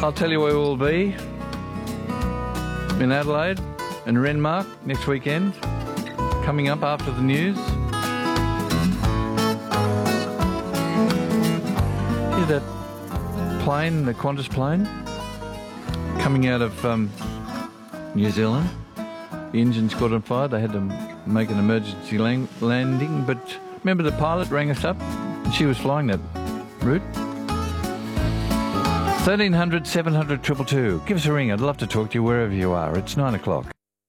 I'll tell you where we'll be. In Adelaide and Renmark next weekend. Coming up after the news. Hear that plane, the Qantas plane, coming out of New Zealand. The engine's caught on fire. They had to make an emergency landing. But remember the pilot rang us up? And she was flying that route. 1300 700 222. Give us a ring. I'd love to talk to you wherever you are. It's 9 o'clock.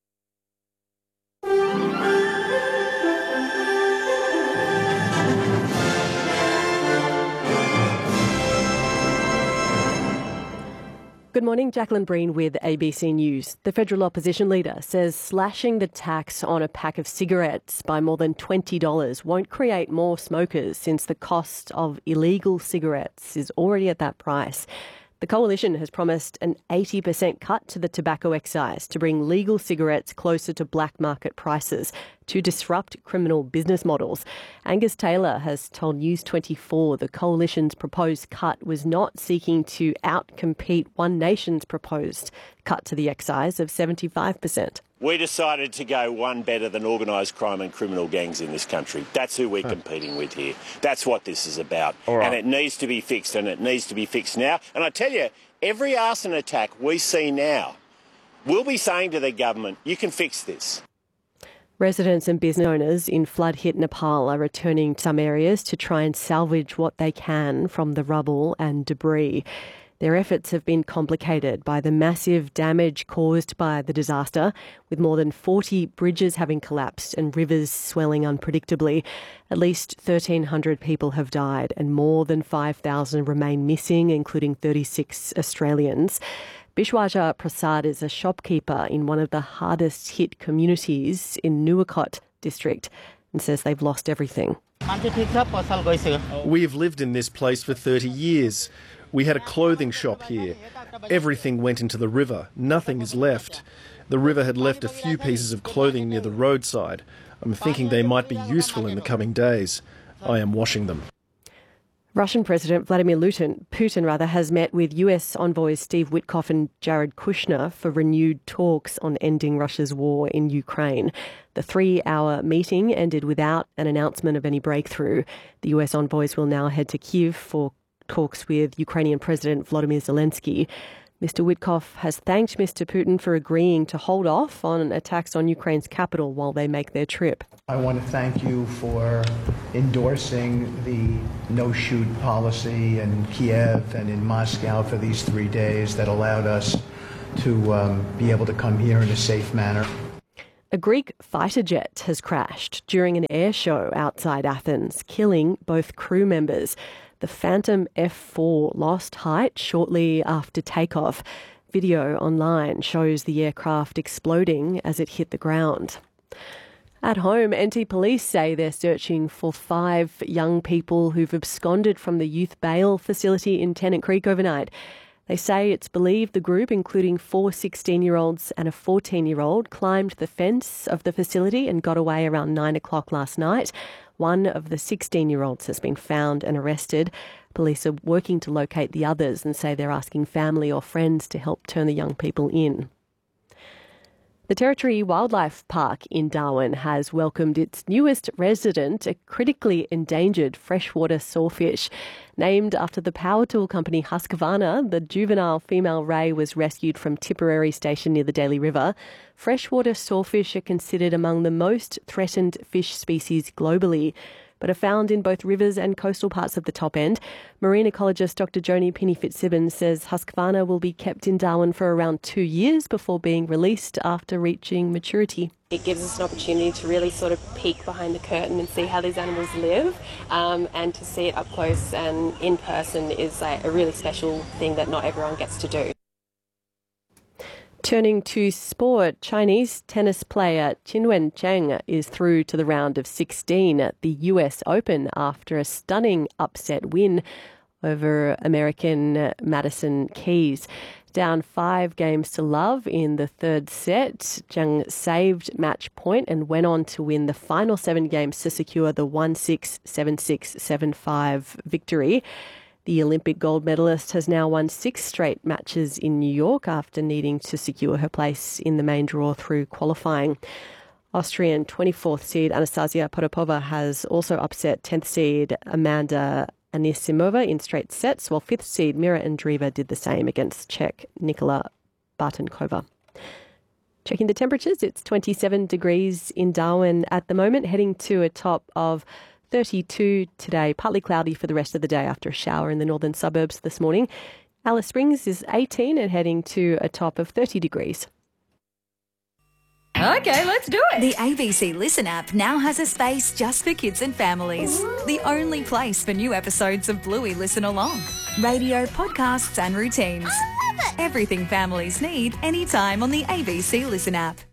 Good morning, Jacqueline Breen with ABC News. The federal opposition leader says slashing the tax on a pack of cigarettes by more than $20 won't create more smokers since the cost of illegal cigarettes is already at that price. The coalition has promised an 80% cut to the tobacco excise to bring legal cigarettes closer to black market prices to disrupt criminal business models. Angus Taylor has told News 24 the coalition's proposed cut was not seeking to outcompete One Nation's proposed cut to the excise of 75%. We decided to go one better than organised crime and criminal gangs in this country. That's who we're competing with here. That's what this is about. Right. And it needs to be fixed, and it needs to be fixed now. And I tell you, every arson attack we see now, we'll be saying to the government, you can fix this. Residents and business owners in flood-hit Nepal are returning to some areas to try and salvage what they can from the rubble and debris. Their efforts have been complicated by the massive damage caused by the disaster, with more than 40 bridges having collapsed and rivers swelling unpredictably. At least 1,300 people have died and more than 5,000 remain missing, including 36 Australians. Bishwaja Prasad is a shopkeeper in one of the hardest hit communities in Nuwakot district and says they've lost everything. We have lived in this place for 30 years. We had a clothing shop here. Everything went into the river. Nothing is left. The river had left a few pieces of clothing near the roadside. I'm thinking they might be useful in the coming days. I am washing them. Russian President Vladimir Putin has met with US envoys Steve Witkoff and Jared Kushner for renewed talks on ending Russia's war in Ukraine. The 3-hour meeting ended without an announcement of any breakthrough. The US envoys will now head to Kyiv for talks with Ukrainian President Volodymyr Zelensky. Mr. Witkoff has thanked Mr. Putin for agreeing to hold off on attacks on Ukraine's capital while they make their trip. I want to thank you for endorsing the no-shoot policy in Kiev and in Moscow for these 3 days that allowed us to be able to come here in a safe manner. A Greek fighter jet has crashed during an air show outside Athens, killing both crew members. The Phantom F4 lost height shortly after takeoff. Video online shows the aircraft exploding as it hit the ground. At home, NT Police say they're searching for 5 young people who've absconded from the youth bail facility in Tennant Creek overnight. They say it's believed the group, including 4 16-year-olds and a 14-year-old, climbed the fence of the facility and got away around 9 o'clock last night. One of the 16-year-olds has been found and arrested. Police are working to locate the others and say they're asking family or friends to help turn the young people in. The Territory Wildlife Park in Darwin has welcomed its newest resident, a critically endangered freshwater sawfish. Named after the power tool company Husqvarna, the juvenile female ray was rescued from Tipperary Station near the Daly River. Freshwater sawfish are considered among the most threatened fish species globally, but are found in both rivers and coastal parts of the top end. Marine ecologist Dr. Joni Penny-Fitzsimmons says Husqvarna will be kept in Darwin for around 2 years before being released after reaching maturity. It gives us an opportunity to really sort of peek behind the curtain and see how these animals live, and to see it up close and in person is a really special thing that not everyone gets to do. Turning to sport, Chinese tennis player Qinwen Zheng is through to the round of 16 at the US Open after a stunning upset win over American Madison Keys. Down 5 games to love in the third set, Zheng saved match point and went on to win the final 7 games to secure the 1-6, 7-6, 7-5 victory. The Olympic gold medalist has now won 6 straight matches in New York after needing to secure her place in the main draw through qualifying. Austrian 24th seed Anastasia Potapova has also upset 10th seed Amanda Anisimova in straight sets, while 5th seed Mira Andreeva did the same against Czech Nikola Bartenkova. Checking the temperatures, it's 27 degrees in Darwin at the moment, heading to a top of 32 today, partly cloudy for the rest of the day after a shower in the northern suburbs this morning. Alice Springs is 18 and heading to a top of 30 degrees. Okay, let's do it. The ABC Listen app now has a space just for kids and families. The only place for new episodes of Bluey Listen Along. Radio, podcasts and routines. I love it. Everything families need anytime on the ABC Listen app.